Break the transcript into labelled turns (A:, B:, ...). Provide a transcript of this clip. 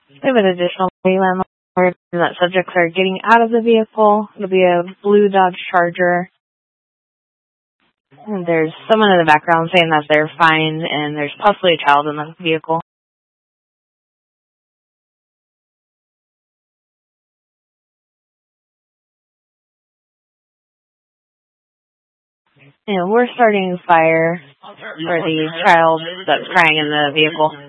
A: We have an additional landlord that subjects are getting out of the vehicle. It'll be a blue Dodge Charger. And there's someone in the background saying that they're fine, and there's possibly a child in the vehicle. And we're starting fire for the child that's crying in the vehicle.